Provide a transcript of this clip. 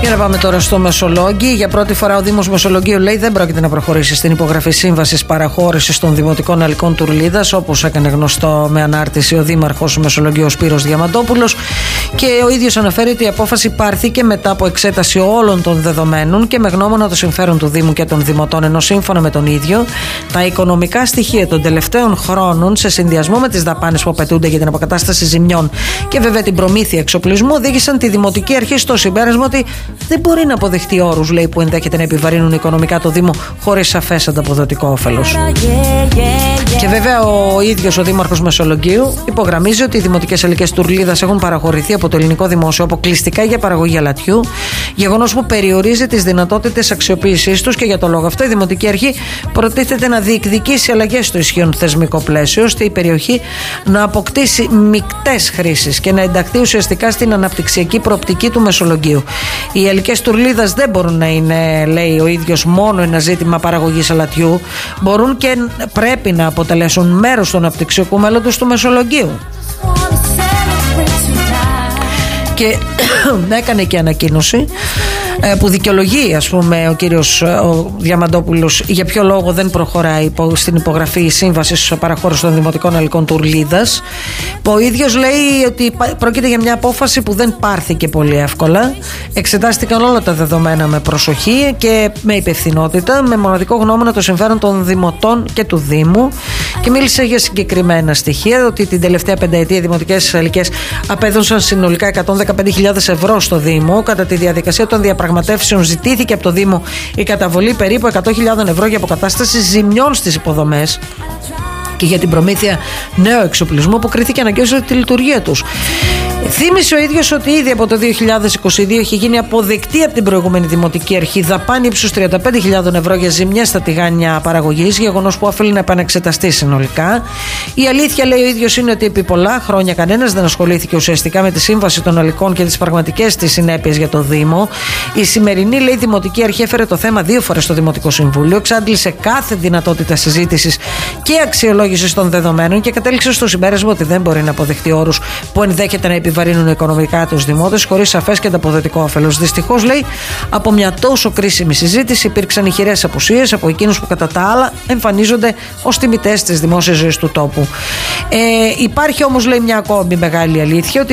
Για να πάμε τώρα στο Μεσολόγγι. Για πρώτη φορά ο Δήμος Μεσολογγίου λέει δεν πρόκειται να προχωρήσει στην υπογραφή σύμβασης παραχώρησης των δημοτικών αλικών Τουρλίδας, όπως έκανε γνωστό με ανάρτηση ο Δήμαρχος Μεσολογγίου Σπύρος Διαμαντόπουλος. Και ο ίδιος αναφέρει ότι η απόφαση πάρθηκε μετά από εξέταση όλων των δεδομένων και με γνώμονα το συμφέρον του Δήμου και των Δημοτών, ενώ σύμφωνα με τον ίδιο τα οικονομικά στοιχεία των τελευταίων χρόνων, σε συνδυασμό με τις δαπάνες που απαιτούνται για την αποκατάσταση ζημιών και βέβαια την προμήθεια εξοπλισμού, οδήγησαν τη Δημοτική Αρχή στο συμπέρασμα ότι δεν μπορεί να αποδεχτεί όρους, λέει, που ενδέχεται να επιβαρύνουν οικονομικά το Δήμο χωρίς σαφές ανταποδοτικό όφελος. Και βέβαια ο ίδιος ο Δήμαρχος Μεσολογγίου υπογραμμίζει ότι οι δημοτικές αλικές Τουρλίδας έχουν παραχωρηθεί από το ελληνικό δημόσιο αποκλειστικά για παραγωγή αλατιού, γεγονός που περιορίζει τις δυνατότητες αξιοποίησής τους, και για το λόγο αυτό η Δημοτική Αρχή προτίθεται να διεκδικήσει αλλαγές στο ισχύον θεσμικό πλαίσιο, ώστε η περιοχή να αποκτήσει μικτές χρήσεις και να ενταχθεί ουσιαστικά στην αναπτυξιακή προοπτική του Μεσολογγίου. Οι αλικές Τουρλίδας δεν μπορούν να είναι, λέει ο ίδιος, μόνο ένα ζήτημα παραγωγής αλατιού, μπορούν και πρέπει να αποτελέσουν μέρος του αναπτυξιακού μέλλοντος του Μεσολογγίου. Και έκανε και ανακοίνωση που δικαιολογεί, ας πούμε, ο κύριος ο Διαμαντόπουλος για ποιο λόγο δεν προχωράει στην υπογραφή σύμβασης παραχώρησης των δημοτικών αλικών Τουρλίδας. Ο ίδιος λέει ότι πρόκειται για μια απόφαση που δεν πάρθηκε πολύ εύκολα. Εξετάστηκαν όλα τα δεδομένα με προσοχή και με υπευθυνότητα, με μοναδικό γνώμονα το συμφέρον των Δημοτών και του Δήμου, και μίλησε για συγκεκριμένα στοιχεία, ότι την τελευταία πενταετία οι δημοτικές αλικές απέδωσαν συνολικά 115.000 ευρώ στο Δήμο. Κατά τη διαδικασία των διαπραγματεύσεων ζητήθηκε από το Δήμο η καταβολή περίπου 100.000 ευρώ για αποκατάσταση ζημιών στις υποδομές και για την προμήθεια νέου εξοπλισμού που κρίθηκε αναγκαίο για τη λειτουργία τους. Θύμισε ο ίδιος ότι ήδη από το 2022 έχει γίνει αποδεκτή από την προηγούμενη Δημοτική Αρχή δαπάνη ύψους 35.000 ευρώ για ζημιές στα τηγάνια παραγωγής, γεγονός που οφείλει να επανεξεταστεί συνολικά. Η αλήθεια, λέει ο ίδιος, είναι ότι επί πολλά χρόνια κανένας δεν ασχολήθηκε ουσιαστικά με τη σύμβαση των αλικών και τις πραγματικές της συνέπειες για το Δήμο. Η σημερινή, λέει, Δημοτική Αρχή έφερε το θέμα 2 φορές στο Δημοτικό Συμβούλιο, εξάντλησε κάθε δυνατότητα συζήτησης και αξιολόγησης των δεδομένων και κατέληξε στο συμπέρασμα ότι δεν μπορεί να αποδεχτεί όρους που ενδέχεται να επιβαρύνουν οικονομικά τους δημότες χωρίς σαφές και ανταποδοτικό όφελος. Δυστυχώς, λέει, από μια τόσο κρίσιμη συζήτηση υπήρξαν ηχηρές απουσίες από εκείνους που κατά τα άλλα εμφανίζονται ως τιμητές της δημόσιας ζωής του τόπου. Υπάρχει όμως, λέει, μια ακόμη μεγάλη αλήθεια, ότι